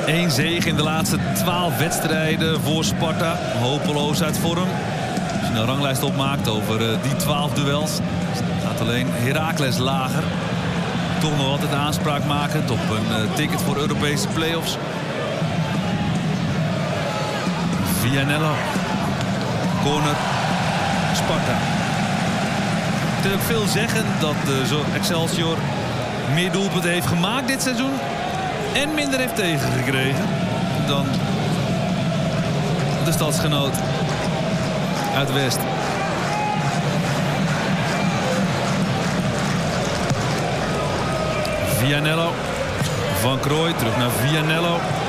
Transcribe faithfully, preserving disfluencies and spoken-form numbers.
Eén zege in de laatste twaalf wedstrijden voor Sparta. Hopeloos uit vorm. Als je een ranglijst opmaakt over uh, die twaalf duels, gaat alleen Heracles lager. Toch nog altijd aanspraak maken op een uh, ticket voor Europese play-offs. Vianello. Corner. Sparta. Het is ook veel zeggen dat uh, Excelsior meer doelpunten heeft gemaakt dit seizoen. En minder heeft tegengekregen dan de stadsgenoot uit West. Vianello. Van Krooij terug naar Vianello.